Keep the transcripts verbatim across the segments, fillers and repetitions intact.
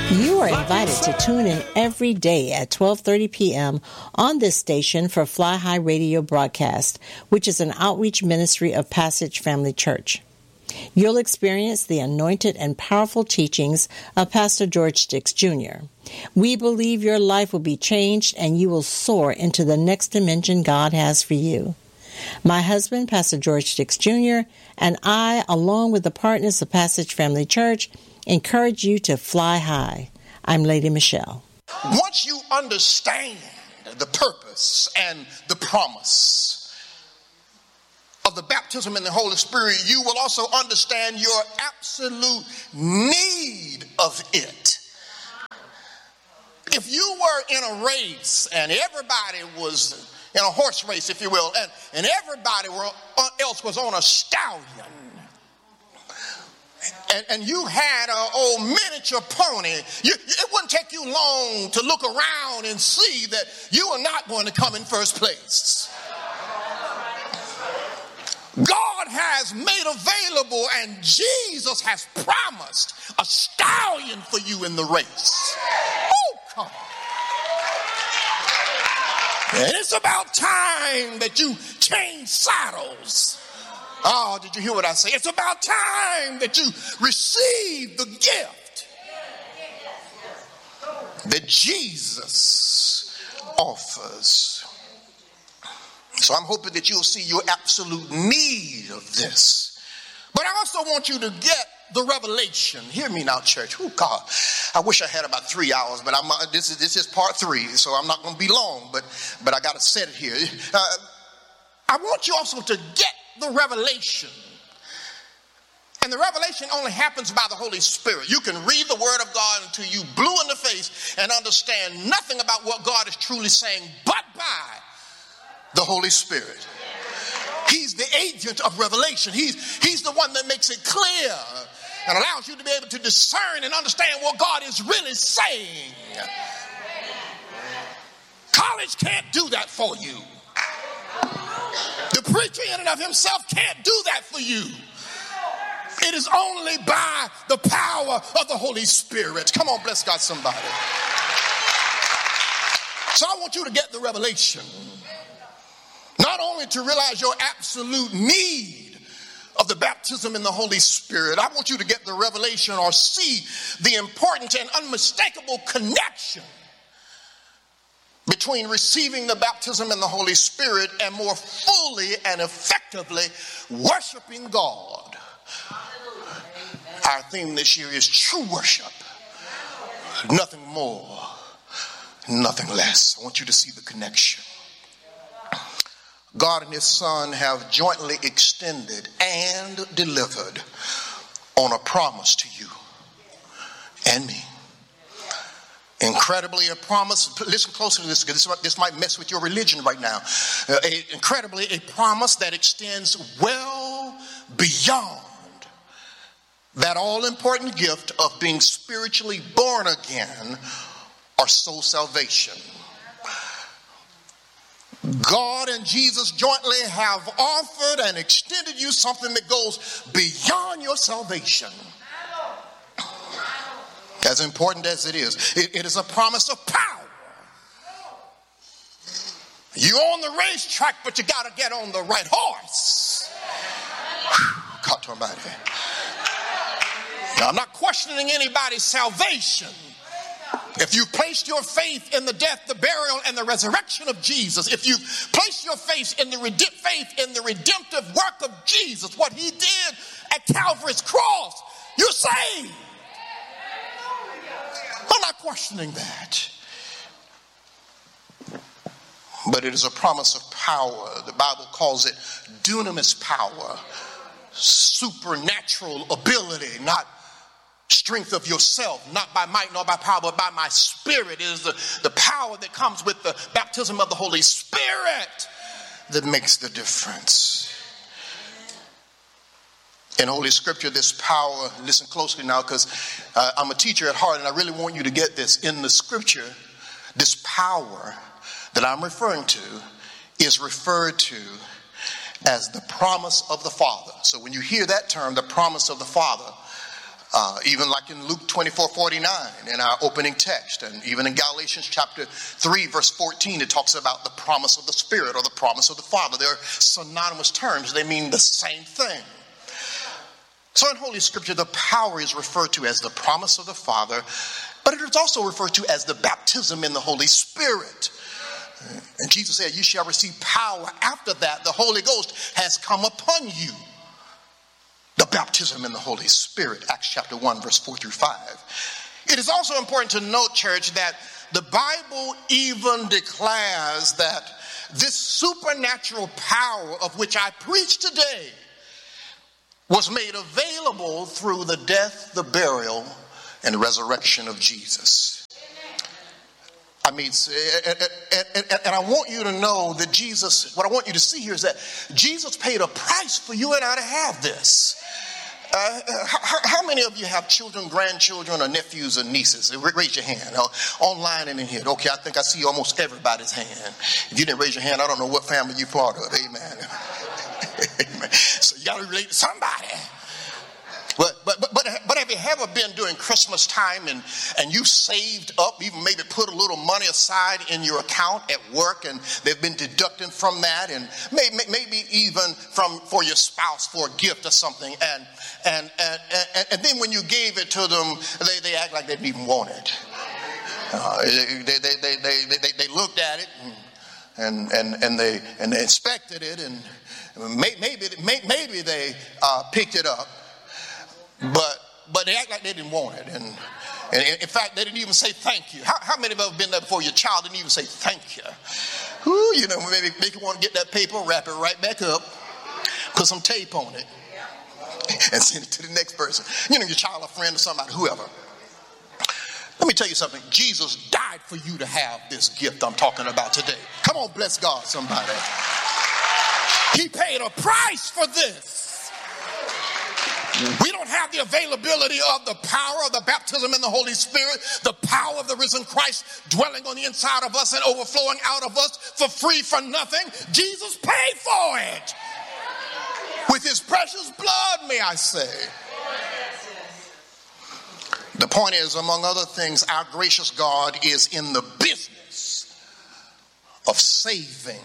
You are invited to tune in every day at twelve thirty p.m. on this station for Fly High Radio broadcast, which is an outreach ministry of Passage Family Church. You'll experience the anointed and powerful teachings of Pastor George Sticks Junior We believe your life will be changed and you will soar into the next dimension God has for you. My husband, Pastor George Sticks Junior, and I, along with the partners of Passage Family Church, encourage you to fly high. I'm Lady Michelle. Once you understand the purpose and the promise of the baptism in the Holy Spirit, you will also understand your absolute need of it. If you were in a race and everybody was in a horse race, if you will, and, and everybody were, else was on a stallion, And, and you had an old miniature pony, you, it wouldn't take you long to look around and see that you are not going to come in first place. God has made available and Jesus has promised a stallion for you in the race. Oh, come on. And it's about time that you change saddles. Oh, did you hear what I say? It's about time that you receive the gift that Jesus offers. So I'm hoping that you'll see your absolute need of this. But I also want you to get the revelation. Hear me now, church. Oh, God, I wish I had about three hours, but I'm, uh, this is this is part three, so I'm not going to be long, but, but I got to set it here. Uh, I want you also to get the revelation. And the revelation only happens by the Holy Spirit. You can read the Word of God until you blue in the face and understand nothing about what God is truly saying but by the Holy Spirit. He's the agent of revelation. He's, he's the one that makes it clear and allows you to be able to discern and understand what God is really saying. College can't do that for you. The preacher in and of himself can't do that for you. It is only by the power of the Holy Spirit. Come on, bless God, somebody. So I want you to get the revelation. Not only to realize your absolute need of the baptism in the Holy Spirit, I want you to get the revelation or see the important and unmistakable connection between receiving the baptism in the Holy Spirit and more fully and effectively worshiping God. Our theme this year is true worship. Nothing more, nothing less. I want you to see the connection. God and his Son have jointly extended and delivered on a promise to you and me. Incredibly, a promise. Listen closely to this, because this, this might mess with your religion right now. Uh, a, incredibly, a promise that extends well beyond that all-important gift of being spiritually born again or soul salvation. God and Jesus jointly have offered and extended you something that goes beyond your salvation. As important as it is, it, it is a promise of power. You're on the racetrack, but you got to get on the right horse. God, talking about it. Now, I'm not questioning anybody's salvation. If you placed your faith in the death, the burial, and the resurrection of Jesus, if you placed your faith in the rede- faith in the redemptive work of Jesus, what he did at Calvary's cross, you're saved. I'm not questioning that. But it is a promise of power. The Bible calls it dunamis power, supernatural ability, not strength of yourself, not by might nor by power, but by my spirit. It is the, the power that comes with the baptism of the Holy Spirit that makes the difference. In Holy Scripture, this power, listen closely now, because uh, I'm a teacher at heart and I really want you to get this. In the Scripture, this power that I'm referring to is referred to as the promise of the Father. So when you hear that term, the promise of the Father, Uh, even like in Luke twenty-four forty-nine in our opening text, and even in Galatians chapter three verse fourteen, it talks about the promise of the Spirit or the promise of the Father. They're synonymous terms. They mean the same thing. So in Holy Scripture, the power is referred to as the promise of the Father, but it is also referred to as the baptism in the Holy Spirit. And Jesus said, you shall receive power. After that, the Holy Ghost has come upon you. The baptism in the Holy Spirit, Acts chapter one, verse four through five. It is also important to note, church, that the Bible even declares that this supernatural power of which I preach today was made available through the death, the burial, and the resurrection of Jesus. I mean, and, and, and I want you to know that Jesus, what I want you to see here is that Jesus paid a price for you and I to have this. Uh, how, how many of you have children, grandchildren, or nephews or nieces? Raise your hand. Uh, online and in here. Okay, I think I see almost everybody's hand. If you didn't raise your hand, I don't know what family you're part of. Amen. Amen. So you got to relate to somebody. But, but but but but have you ever been during Christmas time and, and you saved up, even maybe put a little money aside in your account at work, and they've been deducting from that, and maybe, maybe even from for your spouse for a gift or something, and and and, and, and then when you gave it to them, they, they act like they didn't even want it. Uh, they, they, they, they, they, they looked at it and and and they and they inspected it, and maybe maybe they uh, picked it up. But but they act like they didn't want it. And, and in fact, they didn't even say thank you. How, how many of you have been there before? Your child didn't even say thank you. Ooh, you know, maybe make you want to get that paper, wrap it right back up, put some tape on it, and send it to the next person. You know, your child, a friend, or somebody, whoever. Let me tell you something. Jesus died for you to have this gift I'm talking about today. Come on, bless God, somebody. He paid a price for this. We don't have the availability of the power of the baptism in the Holy Spirit, the power of the risen Christ dwelling on the inside of us and overflowing out of us for free, for nothing. Jesus paid for it with his precious blood, may I say. The point is, among other things, our gracious God is in the business of saving,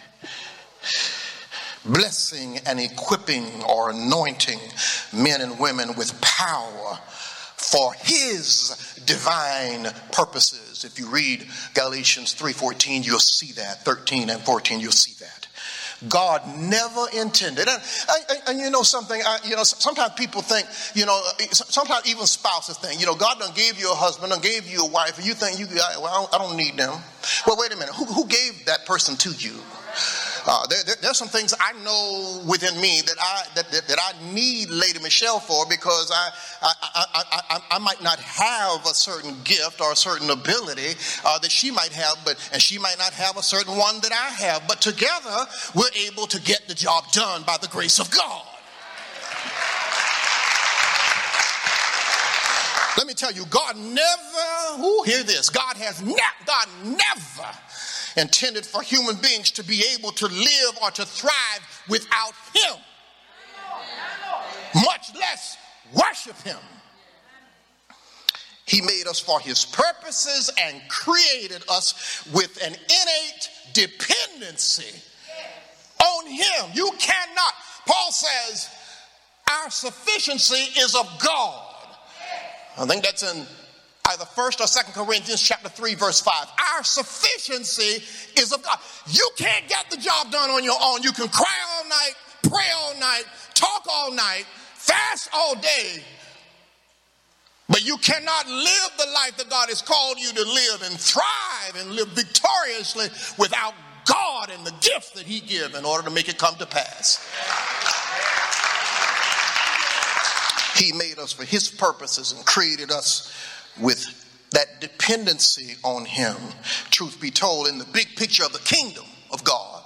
blessing and equipping or anointing men and women with power for his divine purposes. If you read Galatians three fourteen, you'll see that. thirteen and fourteen, you'll see that. God never intended. And, and, and you know something, I, you know, sometimes people think, you know, sometimes even spouses think, you know, God done gave you a husband, done gave you a wife, and you think, you, well, I don't, I don't need them. Well, wait a minute. Who, who gave that person to you? Uh, there, there, there's some things I know within me that I that, that, that I need Lady Michelle for, because I I, I, I, I might not have a certain gift or a certain ability uh, that she might have, but and she might not have a certain one that I have. But together we're able to get the job done by the grace of God. Let me tell you, God never, ooh, hear this, God has ne- God never intended for human beings to be able to live or to thrive without him, much less worship him. He made us for his purposes and created us with an innate dependency on him. You cannot, Paul says, our sufficiency is of God. I think that's in either first or second Corinthians chapter three, verse five. Our sufficiency is of God. You can't get the job done on your own. You can cry all night, pray all night, talk all night, fast all day, but you cannot live the life that God has called you to live and thrive and live victoriously without God and the gifts that he gives in order to make it come to pass. He made us for his purposes and created us with that dependency on him. Truth be told, in the big picture of the kingdom of God,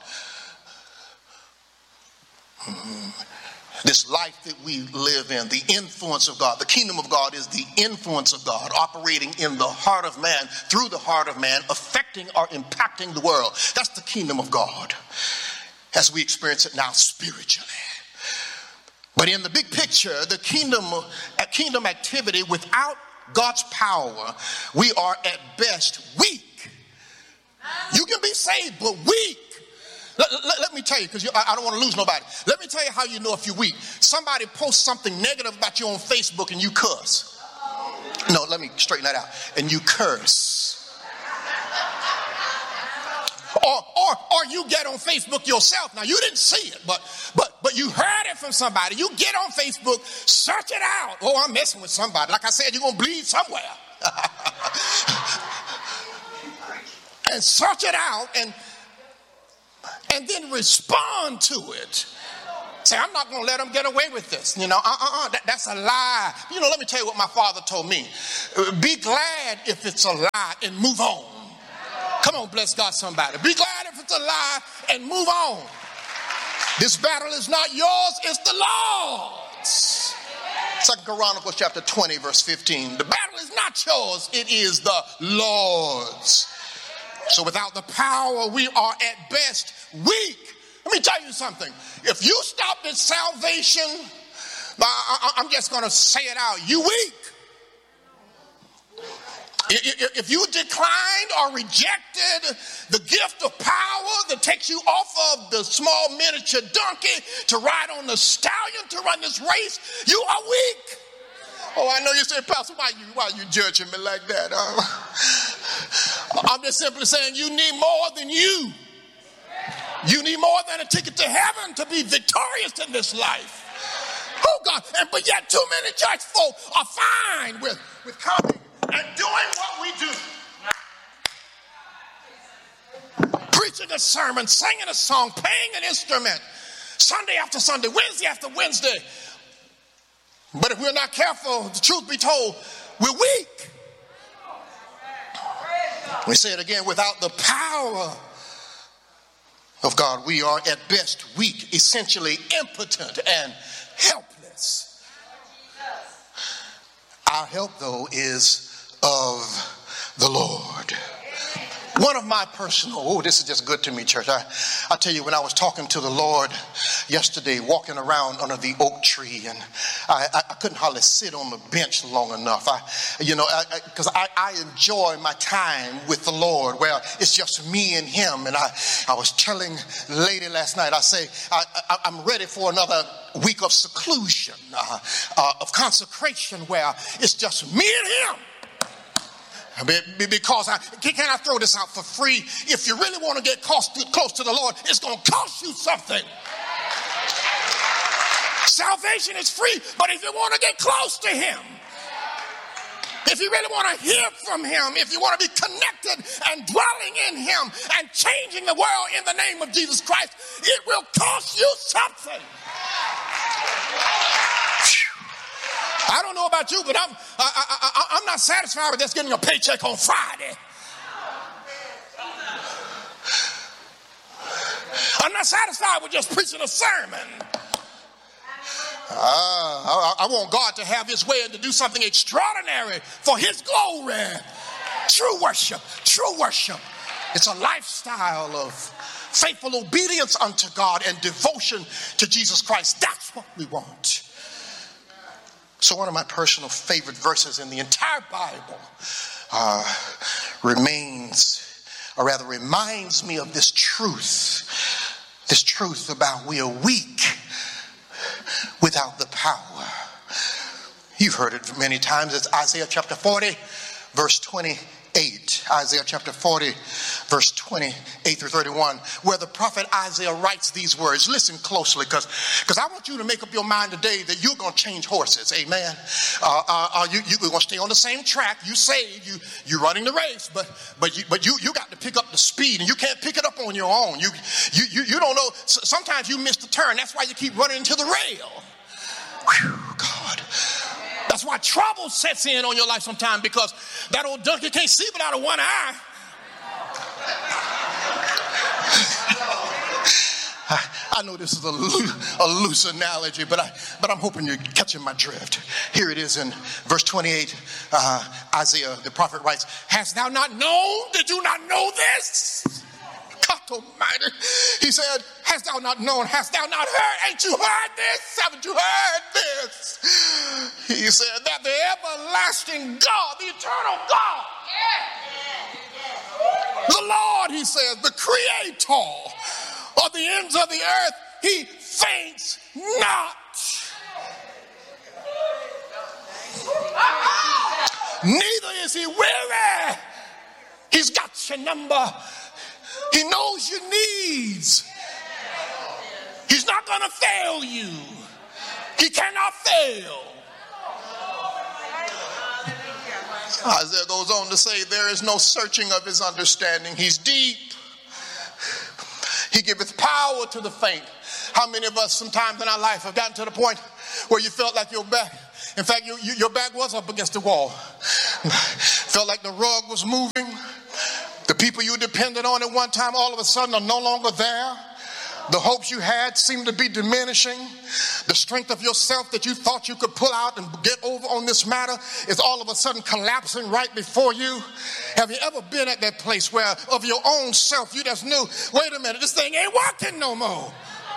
this life that we live in, the influence of God, the kingdom of God is the influence of God operating in the heart of man, through the heart of man, affecting or impacting the world. That's the kingdom of God as we experience it now spiritually. But in the big picture, the kingdom, kingdom activity without God's power, we are at best weak. You can be saved, but weak. Let, let, let me tell you, because I, I don't want to lose nobody. Let me tell you how you know if you're weak. Somebody posts something negative about you on Facebook and you cuss. No, let me straighten that out. And you curse. Or, or, or you get on Facebook yourself. Now, you didn't see it, but, but, but you heard it from somebody. You get on Facebook, search it out. Oh, I'm messing with somebody. Like I said, you're going to bleed somewhere. And search it out and, and then respond to it. Say, I'm not going to let them get away with this. You know, uh-uh-uh, that, that's a lie. You know, let me tell you what my father told me. Be glad if it's a lie and move on. Come on, bless God, somebody. Be glad if it's a lie and move on. This battle is not yours, it's the Lord's. Second Chronicles chapter twenty, verse fifteen. The battle is not yours, it is the Lord's. So without the power, we are at best weak. Let me tell you something. If you stop at salvation, I'm just going to say it out. You weak. If you declined or rejected the gift of power that takes you off of the small miniature donkey to ride on the stallion to run this race, you are weak. Oh, I know you say, Pastor, why you why you judging me like that? Uh, I'm just simply saying you need more than you. You need more than a ticket to heaven to be victorious in this life. Oh, God. And but yet too many church folk are fine with, with coming and doing what we do. Preaching a sermon, singing a song, playing an instrument, Sunday after Sunday, Wednesday after Wednesday. But if we're not careful, the truth be told, we're weak. We say it again, without the power of God, we are at best weak, essentially impotent and helpless. Our help, though, is of the Lord. One of my personal, oh, this is just good to me, church. I, I tell you, when I was talking to the Lord yesterday, walking around under the oak tree, and I, I, I couldn't hardly sit on the bench long enough. I, you know, because I, I, I enjoy my time with the Lord, where it's just me and Him. And I, I was telling the lady last night, I say, I, I, I'm ready for another week of seclusion, uh, uh, of consecration, where it's just me and Him. Because I, can I throw this out for free? If you really want to get close to, close to the Lord, it's going to cost you something. Salvation is free, but if you want to get close to Him, if you really want to hear from Him, if you want to be connected and dwelling in Him and changing the world in the name of Jesus Christ, it will cost you something. I don't know about you, but I'm I, I, I, I'm not satisfied with just getting a paycheck on Friday. I'm not satisfied with just preaching a sermon. Uh, I, I want God to have His way and to do something extraordinary for His glory. True worship, true worship. It's a lifestyle of faithful obedience unto God and devotion to Jesus Christ. That's what we want. So one of my personal favorite verses in the entire Bible uh, remains, or rather reminds me of this truth, this truth about we are weak without the power. You've heard it many times. It's Isaiah chapter forty, verse twenty-eight. Isaiah chapter forty, verse twenty-eight through thirty-one, where the prophet Isaiah writes these words. Listen closely, because because I want you to make up your mind today that you're going to change horses. Amen. Uh, uh, uh, you, you're going to stay on the same track. You saved. You, you're running the race, but but you, but you, you got to pick up the speed, and you can't pick it up on your own. You, you, you, you don't know. Sometimes you miss the turn. That's why you keep running into the rail. Whew, God. That's why trouble sets in on your life sometimes, because that old donkey can't see but out of one eye. I, I know this is a, a loose analogy, but, I, but I'm hoping you're catching my drift. Here it is in verse twenty-eight. Uh, Isaiah, the prophet, writes, "Hast thou not known? Did you not know this? almighty. He said, hast thou not known? Hast thou not heard? Ain't you heard this? Haven't you heard this? He said that the everlasting God, the eternal God, the Lord, he says, the creator of the ends of the earth, he faints not. Neither is he weary. He's got your number. He knows your needs. He's not going to fail you. He cannot fail. Isaiah goes on to say, there is no searching of his understanding. He's deep. He giveth power to the faint. How many of us sometimes in our life have gotten to the point where you felt like your back, in fact, you, you, your back was up against the wall. Felt like the rug was moving. The people you depended on at one time all of a sudden are no longer there. The hopes you had seem to be diminishing. The strength of yourself that you thought you could pull out and get over on this matter is all of a sudden collapsing right before you. Have you ever been at that place where of your own self you just knew, wait a minute, this thing ain't working no more?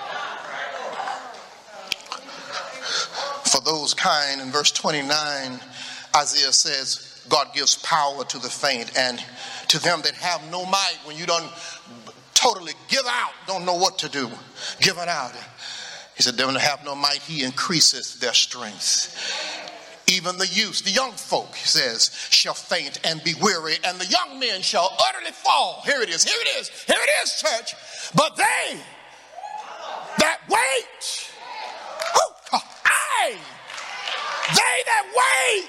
For those kind, in verse twenty-nine, Isaiah says, God gives power to the faint and to them that have no might. When you don't totally give out, don't know what to do, give it out. He said, them that have no might, he increases their strength. Even the youth, the young folk, he says, shall faint and be weary, and the young men shall utterly fall. Here it is, here it is, here it is, church. But they that wait, oh, aye, they that wait.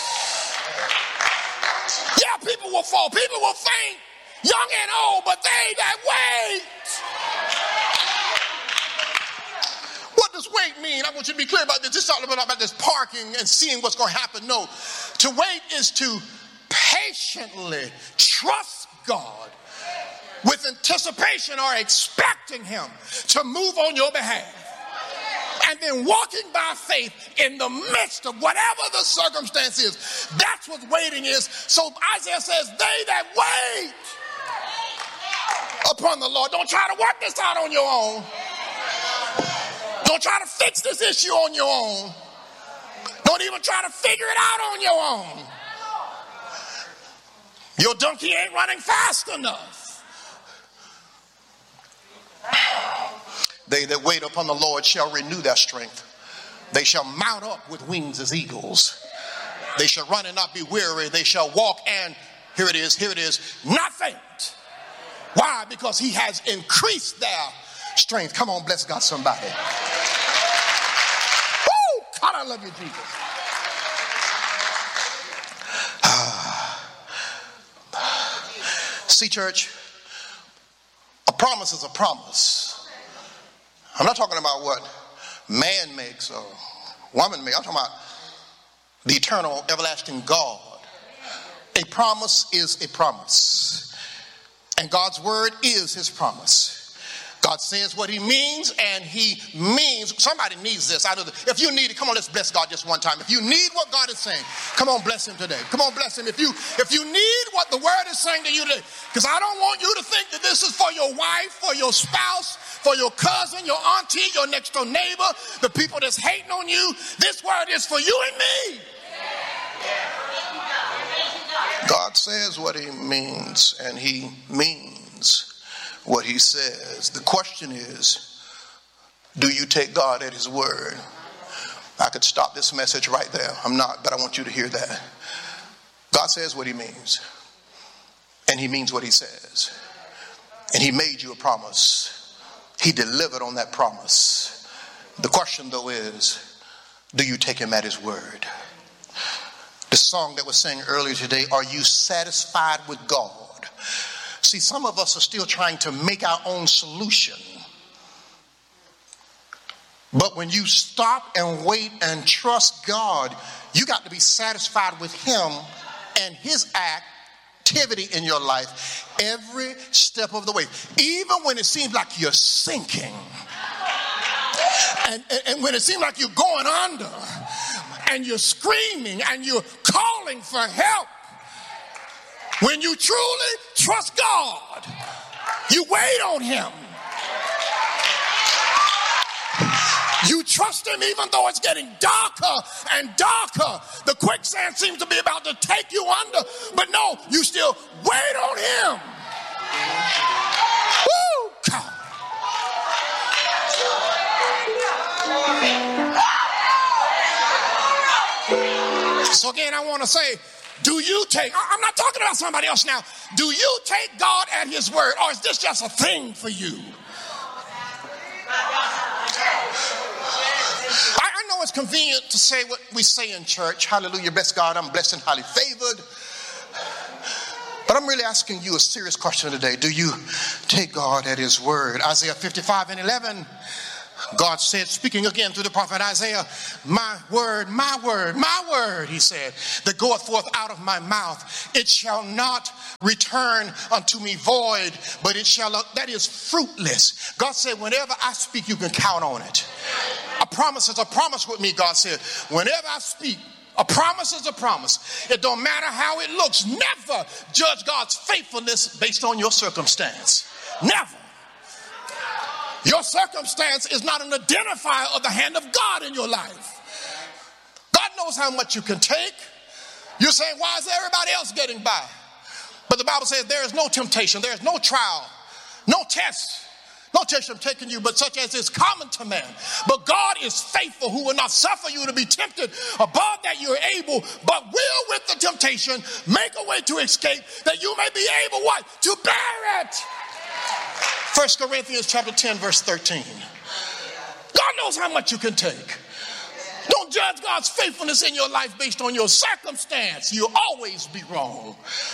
Yeah, people will fall, people will faint, young and old, but they that wait. What does wait mean? I want you to be clear about this. This is talking about this parking and seeing what's going to happen. No, to wait is to patiently trust God with anticipation or expecting him to move on your behalf. And then walking by faith in the midst of whatever the circumstance is. That's what waiting is. So Isaiah says, they that wait upon the Lord. Don't try to work this out on your own. Don't try to fix this issue on your own. Don't even try to figure it out on your own. Your donkey ain't running fast enough. They that wait upon the Lord shall renew their strength. They shall mount up with wings as eagles. They shall run and not be weary. They shall walk and, here it is, here it is, not faint. Why? Because he has increased their strength. Come on, bless God, somebody. Woo! God, I love you, Jesus. See, church, a promise is a promise. I'm not talking about what man makes or woman makes. I'm talking about the eternal, everlasting God. A promise is a promise. And God's word is his promise. God says what he means, and he means, somebody needs this. I know that. If you need it, come on, let's bless God just one time. If you need what God is saying, come on, bless him today. Come on, bless him. If you if you need what the word is saying to you today, because I don't want you to think that this is for your wife, for your spouse, for your cousin, your auntie, your next door neighbor, the people that's hating on you. This word is for you and me. God says what he means, and he means what he says. The question is, do you take God at his word? I could stop this message right there. I'm not, but I want you to hear that. God says what he means, and he means what he says. And he made you a promise. He delivered on that promise. The question, though, is, do you take him at his word? The song that was sang earlier today, are you satisfied with God? See, some of us are still trying to make our own solution. But when you stop and wait and trust God, you got to be satisfied with him and his activity in your life every step of the way. Even when it seems like you're sinking. And, and, and when it seems like you're going under. And you're screaming and you're calling for help. When you truly trust God, You wait on him. You trust him even though it's getting darker and darker. The quicksand seems to be about to take you under, but no, you still wait on him. Woo, God. So again, I want to say, do you take, I'm not talking about somebody else now. Do you take God at his word, or is this just a thing for you? I, I know it's convenient to say what we say in church. Hallelujah, bless God, I'm blessed and highly favored. But I'm really asking you a serious question today. Do you take God at his word? Isaiah fifty-five and eleven, God said, speaking again through the prophet Isaiah, my word, my word, my word, he said, that goeth forth out of my mouth, it shall not return unto me void, but it shall, that is fruitless. God said, whenever I speak, you can count on it. A promise is a promise with me, God said. Whenever I speak, a promise is a promise. It don't matter how it looks. Never judge God's faithfulness based on your circumstance. Never. Your circumstance is not an identifier of the hand of God in your life. God knows how much you can take. You're saying, why is everybody else getting by? But the Bible says there is no temptation, there is no trial, no test, no test of taking you, but such as is common to man. But God is faithful, who will not suffer you to be tempted above that you are able, but will with the temptation make a way to escape, that you may be able what? To bear it. First Corinthians chapter ten, verse thirteen. God knows how much you can take. Don't judge God's faithfulness in your life based on your circumstance. You'll always be wrong.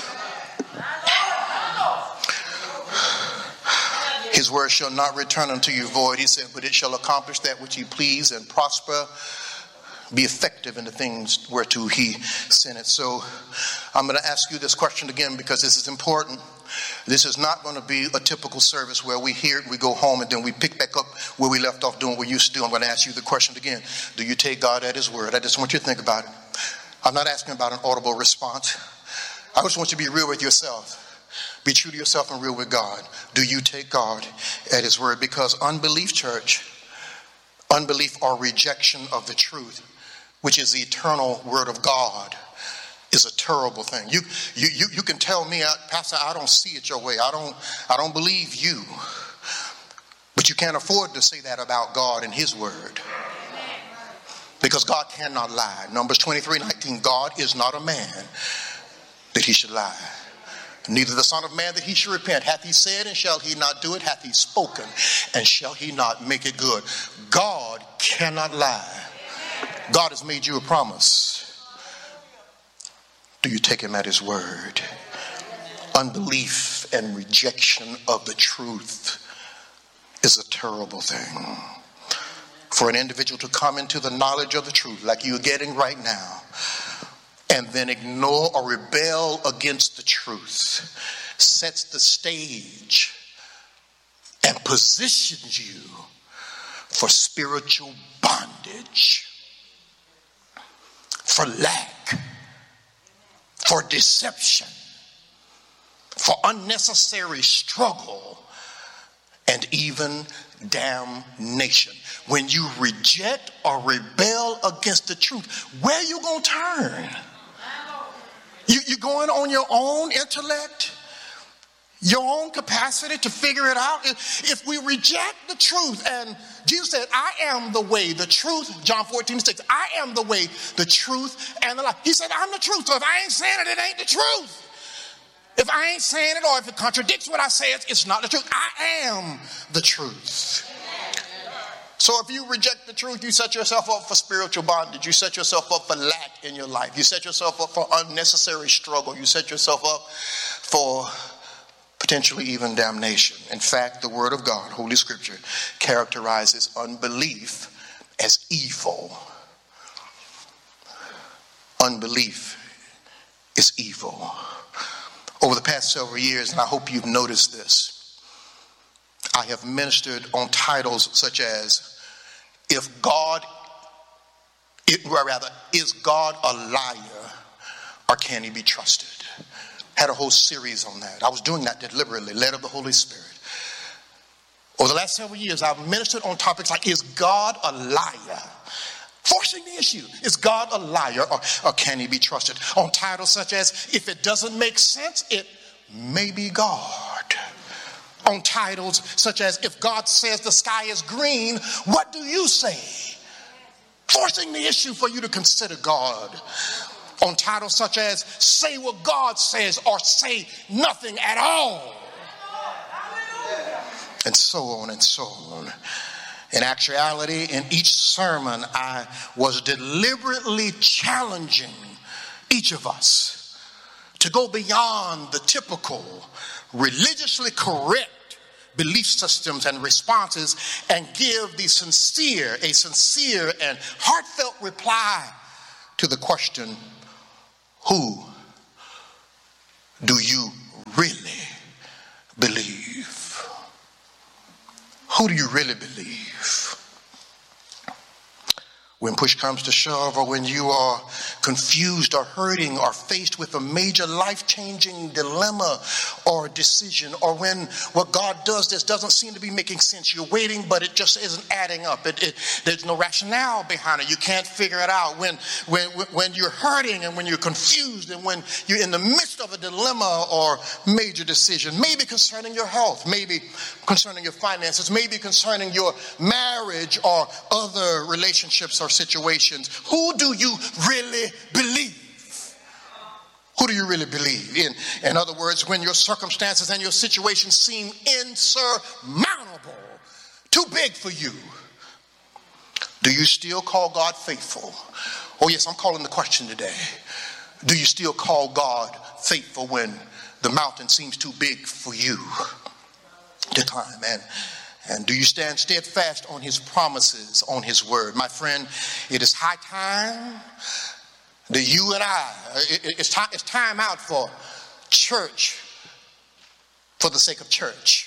His word shall not return unto you void, he said, but it shall accomplish that which he please and prosper, be effective in the things whereto he sent it. So I'm going to ask you this question again because this is important. This is not going to be a typical service where we hear it, we go home, and then we pick back up where we left off doing what we used to do. I'm going to ask you the question again. Do you take God at his word? I just want you to think about it. I'm not asking about an audible response. I just want you to be real with yourself. Be true to yourself and real with God. Do you take God at his word? Because unbelief, church, unbelief or rejection of the truth, which is the eternal word of God, is a terrible thing. You, you, you, you can tell me, Pastor, I don't see it your way. I don't, I don't believe you. But you can't afford to say that about God and his word. Because God cannot lie. Numbers twenty-three nineteen, God is not a man that he should lie. Neither the son of man that he should repent. Hath he said, and shall he not do it? Hath he spoken, and shall he not make it good? God cannot lie. God has made you a promise. Do you take him at his word? Unbelief and rejection of the truth is a terrible thing. For an individual to come into the knowledge of the truth like you're getting right now, and then ignore or rebel against the truth, sets the stage and positions you for spiritual bondage, for lack, for deception, for unnecessary struggle, and even damnation. When you reject or rebel against the truth, where are you going to turn? You, you going on your own intellect, your own capacity to figure it out? If, if we reject the truth, and Jesus said, I am the way, the truth, John fourteen six, I am the way, the truth, and the life. He said, I'm the truth, so if I ain't saying it, it ain't the truth. If I ain't saying it, or if it contradicts what I say, it's, it's not the truth. I am the truth. So if you reject the truth, you set yourself up for spiritual bondage. You set yourself up for lack in your life. You set yourself up for unnecessary struggle. You set yourself up for potentially even damnation. In fact, the word of God, Holy Scripture, characterizes unbelief as evil. Unbelief is evil. Over the past several years, and I hope you've noticed this, I have ministered on titles such as, if God, it, or rather, is God a liar, or can he be trusted? Had a whole series on that. I was doing that deliberately, led of the Holy Spirit. Over the last several years, I've ministered on topics like, is God a liar? Forcing the issue, is God a liar, or, or can he be trusted? On titles such as, if it doesn't make sense, it may be God. On titles such as, if God says the sky is green, what do you say? Forcing the issue for you to consider God. On titles such as, say what God says or say nothing at all. And so on and so on. In actuality, in each sermon, I was deliberately challenging each of us to go beyond the typical religiously correct belief systems and responses and give the sincere, a sincere and heartfelt reply to the question, who do you really believe? Who do you really believe? When push comes to shove, or when you are confused or hurting or faced with a major life-changing dilemma or decision, or when what God does this doesn't seem to be making sense, you're waiting but it just isn't adding up. It, it, there's no rationale behind it. You can't figure it out. When, when, when you're hurting and when you're confused and when you're in the midst of a dilemma or major decision, maybe concerning your health, maybe concerning your finances, maybe concerning your marriage or other relationships or situations, who do you really believe? Who do you really believe in? In other words, when your circumstances and your situation seem insurmountable, too big for you, do you still call God faithful? Oh yes, I'm calling the question today. Do you still call God faithful when the mountain seems too big for you to climb? And And do you stand steadfast on his promises, on his word? My friend, it is high time that you and I, it, it's, time, it's time out for church for the sake of church.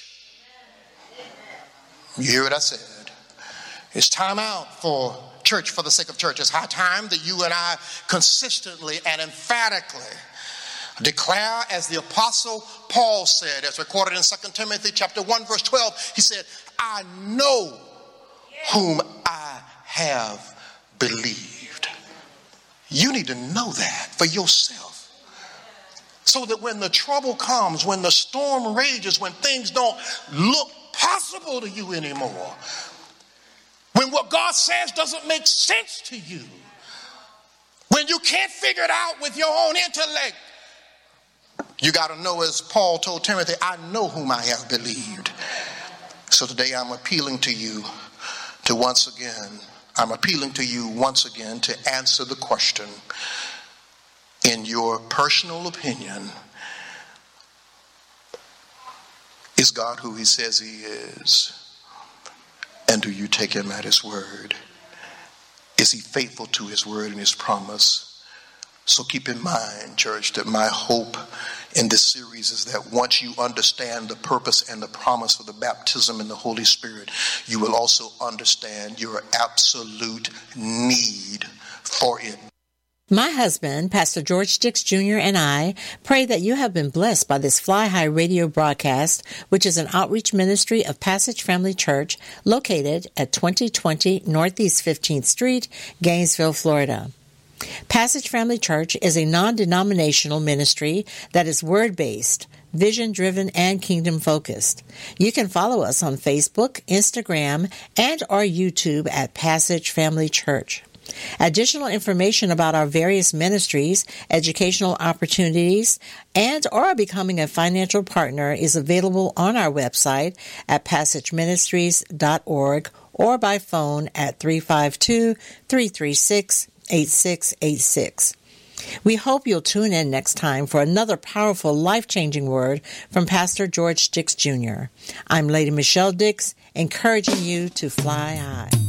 You hear what I said? It's time out for church for the sake of church. It's high time that you and I consistently and emphatically declare, as the apostle Paul said, as recorded in Second Timothy chapter one, verse twelve, he said, I know whom I have believed. You need to know that for yourself. So that when the trouble comes, when the storm rages, when things don't look possible to you anymore, when what God says doesn't make sense to you, when you can't figure it out with your own intellect, you got to know, as Paul told Timothy, I know whom I have believed. So today I'm appealing to you to once again, I'm appealing to you once again to answer the question, in your personal opinion, is God who he says he is? And do you take him at his word? Is he faithful to his word and his promise? So keep in mind, church, that my hope in this series is that once you understand the purpose and the promise of the baptism in the Holy Spirit, you will also understand your absolute need for it. My husband, Pastor George Dix Junior, and I pray that you have been blessed by this Fly High radio broadcast, which is an outreach ministry of Passage Family Church located at twenty twenty Northeast fifteenth Street, Gainesville, Florida. Passage Family Church is a non-denominational ministry that is word-based, vision-driven, and kingdom-focused. You can follow us on Facebook, Instagram, and our YouTube at Passage Family Church. Additional information about our various ministries, educational opportunities, and or becoming a financial partner is available on our website at passage ministries dot org or by phone at three five two, three three six, eight six eight six. We hope you'll tune in next time for another powerful, life-changing word from Pastor George Dix Junior I'm Lady Michelle Dix, encouraging you to fly high.